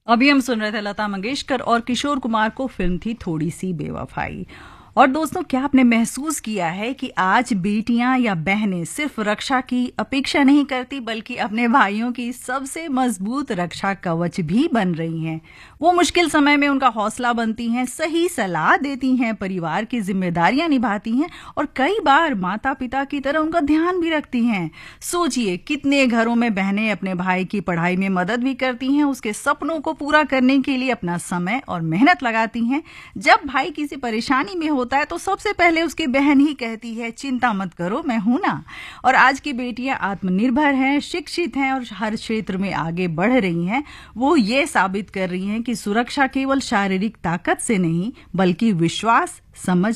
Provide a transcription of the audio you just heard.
अभी हम सुन रहे थे लता मंगेशकर और किशोर कुमार को, फिल्म थी थोड़ी सी बेवफाई। और दोस्तों, क्या आपने महसूस किया है कि आज बेटियां या बहनें सिर्फ रक्षा की अपेक्षा नहीं करती बल्कि अपने भाइयों की सबसे मजबूत रक्षा कवच भी बन रही हैं। वो मुश्किल समय में उनका हौसला बनती हैं, सही सलाह देती हैं, परिवार की जिम्मेदारियां निभाती हैं और कई बार माता पिता की तरह उनका ध्यान भी रखती हैं। सोचिए, कितने घरों में बहनें अपने भाई की पढ़ाई में मदद भी करती हैं, उसके सपनों को पूरा करने के लिए अपना समय और मेहनत लगाती हैं। जब भाई किसी परेशानी में होता है तो सबसे पहले उसकी बहन ही कहती है, चिंता मत करो, मैं हूं ना। और आज की बेटियां आत्मनिर्भर हैं, शिक्षित हैं और हर क्षेत्र में आगे बढ़ रही हैं। वो ये साबित कर रही हैं कि सुरक्षा केवल शारीरिक ताकत से नहीं बल्कि विश्वास, समझ